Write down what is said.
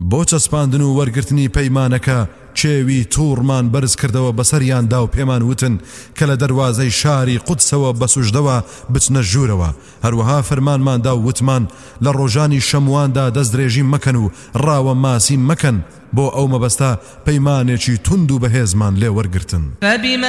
بۆ چەسپاندن و وەرگرتنی پەیمانەکە چێوی تووڕمان بەرز کردەوە بەسەریاندا و پێمان وتن کە لە دەروازەی شاری قودسەوە بەسوژدەوە بچنە ژوورەوە. هەروەها فەرمانماندا و وتمان لە ڕۆژانی شەمواندا دەستدرێژی مەکەن و ڕاوە ماسی مەکەن بۆ ئەو مەبەستە پەیمانێکی تند و بەهێزمان لێ وەرگرتن.